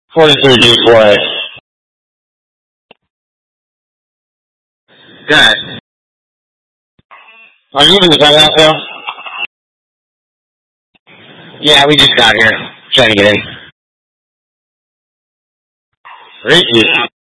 43 D4. Good. Are you in the dugout now? Yeah, we just got here. Trying to get in. Ricky.